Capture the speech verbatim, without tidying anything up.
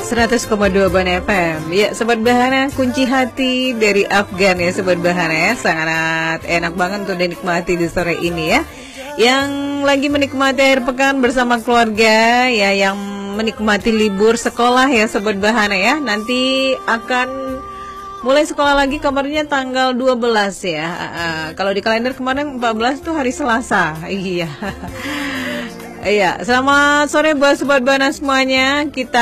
seratus koma dua Ban F M. Ya, Sobat Bahana, kunci hati dari Afgan ya Sobat Bahana ya. Sangat enak banget untuk dinikmati di sore ini ya. Yang lagi menikmati akhir pekan bersama keluarga ya, yang menikmati libur sekolah ya Sobat Bahana ya. Nanti akan mulai sekolah lagi kabarnya tanggal dua belas ya. Uh, kalau di kalender kemarin empat belas tuh hari Selasa. Iya. Iya, selamat sore buat Sobat Bahana semuanya. Kita